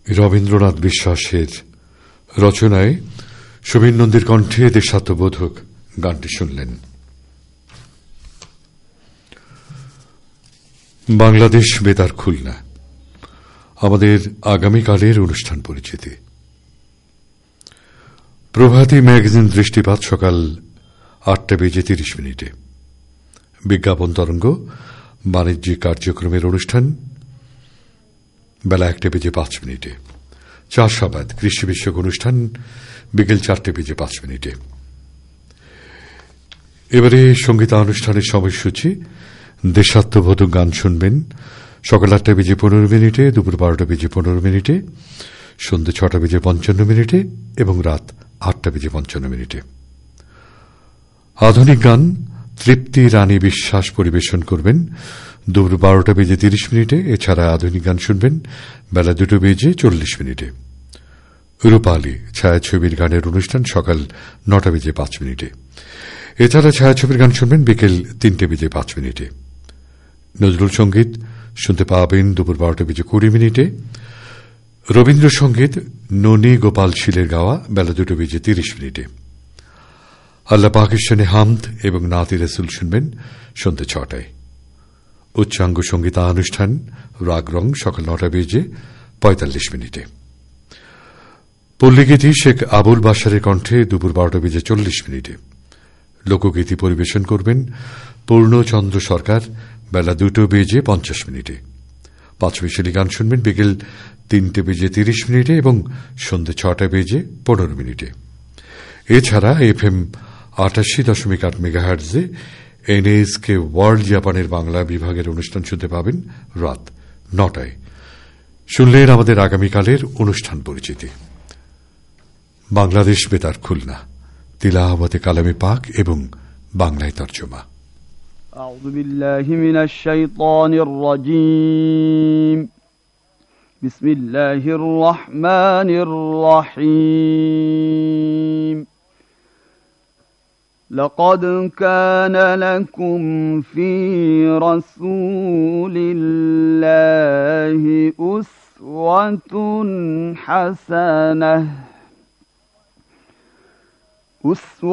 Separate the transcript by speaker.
Speaker 1: রবীন্দ্রনাথ বিশ্বাসের রচনায় সমীর নন্দীর কণ্ঠে দেশাত্মবোধক গানটি শুনলেন। বাংলাদেশ বেতার খুলনা আমাদের আগামীকালের অনুষ্ঠান পরিচিতি। প্রভাতী ম্যাগাজিন দৃষ্টিপাত সকাল 8:30 বিজ্ঞাপন তরঙ্গ বাণিজ্যিক কার্যক্রমের অনুষ্ঠান বেলা 1:05। চাষাবাদ কৃষি বিষয়ক অনুষ্ঠান বিকেল 4:05। এবারে সঙ্গীতানুষ্ঠানের সময়সূচি। দেশাত্মবোধক গান শুনবেন সকাল 8:15, দুপুর 12:15, সন্ধ্যে 6:55 এবং রাত 8:55। আধুনিক গান তৃপ্তি রানী বিশ্বাস পরিবেশন করবেন দুপুর 12:30। এছাড়া আধুনিক গান শুনবেন বেলা 2:40। রূপালী ছায়াছবির গানের অনুষ্ঠান সকাল 9:05। এছাড়া ছায়াছবির গান শুনবেন বিকেল 3:05। নজরুল সঙ্গীত শুনতে পাবেন দুপুর 12:20। রবীন্দ্রসঙ্গীত ননী গোপাল শীলের গাওয়া বেলা 2:30। আল্লাহ পাকিস্তানি হামদ এবং নাতি রসুল শুনবেন সন্ধ্যে 6টায়। উচ্চাঙ্গ সঙ্গীতানুষ্ঠান রাগ রং সকাল 9:45। পল্লীগীতি শেখ আবুল বাশারের কণ্ঠে দুপুর 12:40। লোকগীতি পরিবেশন করবেন পূর্ণচন্দ্র সরকার বেলা 2:50। পাঁচমিশালি গান শুনবেন বিকেল 3:30 এবং সন্ধ্যে 6:15। এছাড়া FM 88.8 মেগাহার্টজে NSK ওয়ার্ল্ড জাপানের বাংলা বিভাগের অনুষ্ঠান শুনতে পাবেন রাত 9টায়। শুনলেন আমাদের আগামীকালের অনুষ্ঠান পরিচিতি। বাংলাদেশ বেতার খুলনা তিলাওয়াতে কালামে পাক এবং বাংলায় তর্জমা।
Speaker 2: أعوذ بالله من الشيطان الرجيم. بسم الله الرحمن الرحيم. لقد كان لكم في رسول الله أسوة حسنة